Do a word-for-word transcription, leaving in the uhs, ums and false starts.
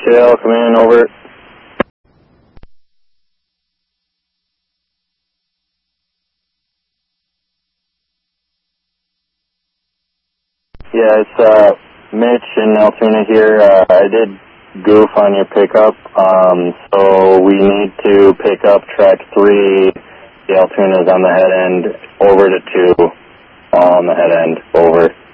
H L, come in, over. Yeah, it's uh, Mitch in Altoona here. Uh, I did goof on your pickup, um, so we need to pick up track three. The Altoona's on the head end, over to two on the head end, over.